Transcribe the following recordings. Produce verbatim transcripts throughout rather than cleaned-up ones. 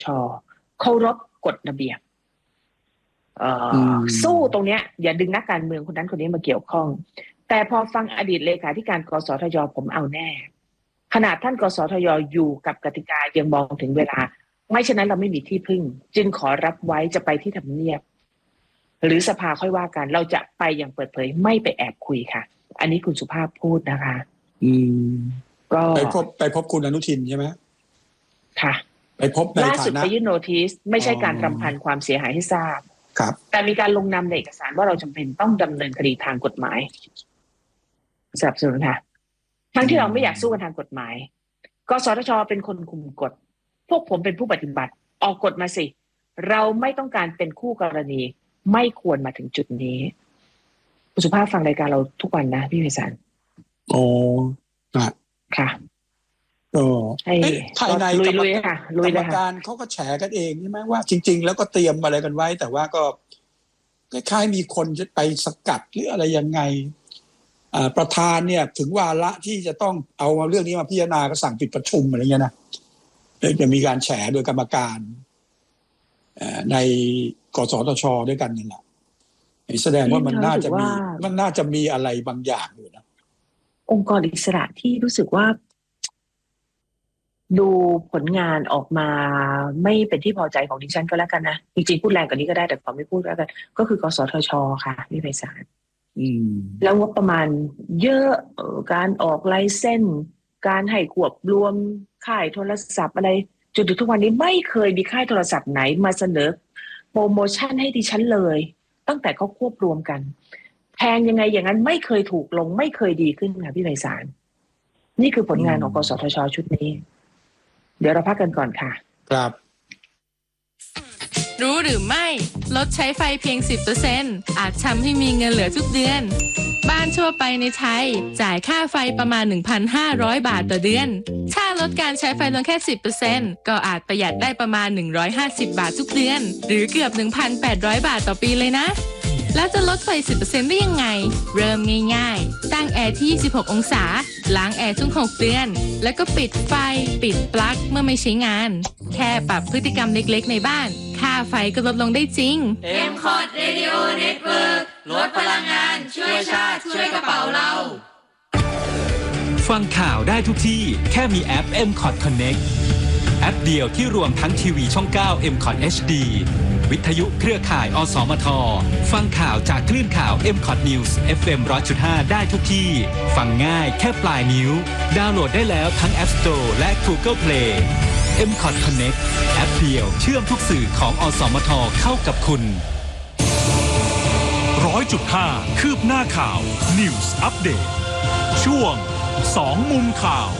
ช.เคารพกฎระเบียบสู้ตรงเนี้ยอย่าดึงนักการเมืองคนนั้นคนนี้มาเกี่ยวข้องแต่พอฟังอดีตเลขาธิการกสทช.ผมเอาแน่ขนาดท่านกสทช.อยู่กับกติกายังมองถึงเวลาไม่ฉะนั้นเราไม่มีที่พึ่งจึงขอรับไว้จะไปที่ทำเนียบหรือสภาค่อยว่ากันเราจะไปอย่างเปิดเผยไม่ไปแอบคุยค่ะอันนี้คุณสุภาพพูดนะคะอืมก็ไปพบไปพบคุณอนุทินใช่ไหมค่ะไปพบในฐานะล่าสุดไปยื่นโนติสไม่ใช่การรำพันความเสียหายให้ทราบครับแต่มีการลงนามในเอกสารว่าเราจำเป็นต้องดำเนินคดีทางกฎหมายสนับสนุนค่ะทั้งที่เราไม่อยากสู้กันทางกฎหมายกสทช.เป็นคนคุมกฎพวกผมเป็นผู้ปฏิบัติออกกฎมาสิเราไม่ต้องการเป็นคู่กรณีไม่ควรมาถึงจุดนี้คุณสุภาพฟังรายการเราทุกวันนะพี่ไพศาลโอ้ค่ะก็ภายในกรรมกาการเขาก็แฉกันเองใช่ไหมว่าจริงๆแล้วก็เตรียมอะไรกันไว้แต่ว่าก็คล้ายๆมีคนจะไปสกัดหรืออะไรยังไงประธานเนี่ยถึงวาระที่จะต้องเอาเรื่องนี้มาพิจารณาก็สั่งปิดประชุมอะไรเงี้ยนะจะมีการแฉโดยกรรมการในกสทช.ด้วยกันนี่แหละแสดงว่ามันน่าจะมีมันน่าจะมีอะไรบางอย่างอยู่นะองค์กรอิสระที่รู้สึกว่าดูผลงานออกมาไม่เป็นที่พอใจของดิฉันก็แล้วกันนะจริงๆพูดแรงกว่านี้ก็ได้แต่ขอไม่พูดแล้วกันก็คือกสทช.ค่ะพี่ไพศาลแล้วงบประมาณเยอะการออกไลเซนส์การให้ควบรวมค่ายโทรศัพท์อะไรจนถึงทุกวันนี้ไม่เคยมีค่ายโทรศัพท์ไหนมาเสนอโปรโมชั่นให้ดิฉันเลยตั้งแต่เขาควบรวมกันแพงยังไงอย่างนั้นไม่เคยถูกลงไม่เคยดีขึ้นค่ะพี่ไพศาลนี่คือผลงานของกสทช.ชุดนี้เดี๋ยวเราพักกันก่อนค่ะครับรู้หรือไม่ลดใช้ไฟเพียง สิบเปอร์เซ็นต์ อาจทำให้มีเงินเหลือทุกเดือนบ้านทั่วไปในไทยจ่ายค่าไฟประมาณ หนึ่งพันห้าร้อย บาทต่อเดือนถ้าลดการใช้ไฟลงแค่ สิบเปอร์เซ็นต์ ก็อาจประหยัดได้ประมาณหนึ่งร้อยห้าสิบบาททุกเดือนหรือเกือบ หนึ่งพันแปดร้อย บาทต่อปีเลยนะแล้วจะลดไฟ สิบเปอร์เซ็นต์ ได้ยังไงเริ่มง่ายๆตั้งแอร์ที่ยี่สิบหกองศาล้างแอร์ทุกหกเดือนแล้วก็ปิดไฟปิดปลั๊กเมื่อไม่ใช้งานแค่ปรับพฤติกรรมเล็กๆในบ้านค่าไฟก็ลดลงได้จริงเอ็ม คอท Radio Network ลดพลังงานช่วยชาติช่วยกระเป๋าเราฟังข่าวได้ทุกที่แค่มีแอป เอ็ม คอท Connect แอปเดียวที่รวมทั้งทีวีช่อง เก้า เอ็ม คอท เอช ดี วิทยุเครือข่ายอสมทฟังข่าวจากคลื่นข่าว เอ็ม คอท News เอฟ เอ็ม หนึ่งร้อยจุดห้า ได้ทุกที่ฟังง่ายแค่ปลายนิ้วดาวน์โหลดได้แล้วทั้ง App Store และ Google Play เอ็ม คอท Connect แอปเดียวเชื่อมทุกสื่อของอสมทเข้ากับคุณ หนึ่งร้อยจุดห้า คืบหน้าข่าว News Update ช่วงสองมุมข่าว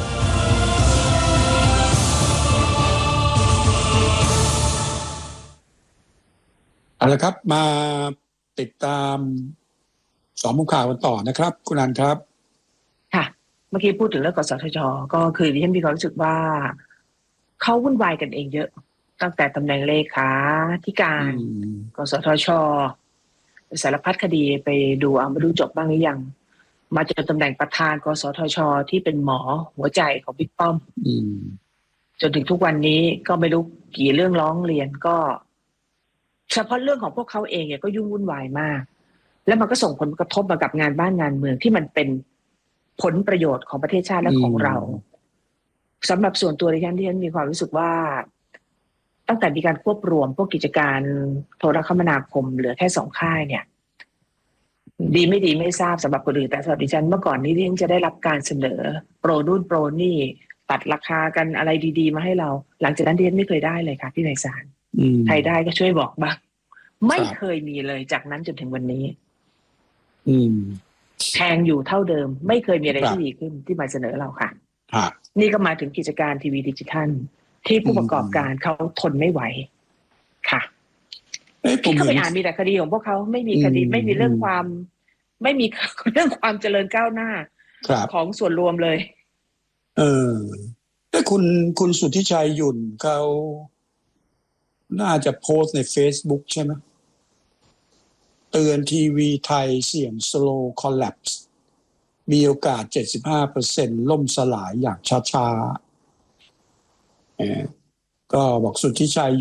เอาละครับมาติดตามสองมุมข่าวกันต่อนะครับคุณอันครับค่ะเมื่อกี้พูดถึงเรื่องกสทช.ก็คือดิฉันมีความรู้สึกว่าเขาวุ่นวายกันเองเยอะตั้งแต่ตำแหน่งเลขาธิการกสทช.สารพัดคดีไปดูเอามาดูจบบ้างหรือยังมาจนตำแหน่งประธานกสทช.ที่เป็นหมอหัวใจของบิ๊กป้อมจนถึงทุกวันนี้ก็ไม่รู้กี่เรื่องร้องเรียนก็เฉพาะเรื่องของพวกเขาเองเนี่ยก็ยุ่งวุ่นวายมากแล้วมันก็ส่งผลกระทบมากับงานบ้านงานเมืองที่มันเป็นผลประโยชน์ของประเทศชาติและของเราสำหรับส่วนตัวดิฉันที่ฉันมีความรู้สึกว่าตั้งแต่มีการควบรวมพวกกิจการโทรคมนาคมเหลือแค่สองค่ายเนี่ยดีไม่ดีไม่ทราบสำหรับคนอื่นแต่สำหรับดิฉันเมื่อก่อนนี้ดิฉันจะได้รับการเสนอโปรนู่นโปรนี่ตัดราคากันอะไรดีๆมาให้เราหลังจากนั้นดิฉันไม่เคยได้เลยค่ะพี่ไพศาลใครได้ก็ช่วยบอกบ้างไม่เคยมีเลยจากนั้นจนถึงวันนี้แพงอยู่เท่าเดิมไม่เคยมีอะไรที่ดีขึ้นที่มาเสนอเราค่ะนี่ก็มาถึงกิจการทีวีดิจิทัลที่ผู้ประกอบการเขาทนไม่ไหวค่ะที่เขาไปอ่านมีแต่คดีของพวกเขาไม่มีคดีไม่มีเรื่องความไม่มีเรื่องความเจริญก้าวหน้าของส่วนรวมเลยเออแต่คุณคุณสุทธิชัยหยุ่นเขาน่าจะโพสต์ใน Facebook ใช่ไหมเตือนทีวีไทยเสี่ยง slow collapse มีโอกาส เจ็ดสิบห้าเปอร์เซ็นต์ ล่มสลายอย่างช้าๆก็บอกสุทธิชัย